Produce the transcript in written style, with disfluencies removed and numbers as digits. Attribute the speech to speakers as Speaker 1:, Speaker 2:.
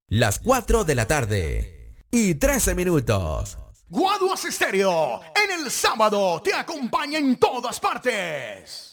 Speaker 1: Las 4 de la tarde y 13 minutos.
Speaker 2: Guaduas Estéreo, en el sábado te acompaña en todas partes.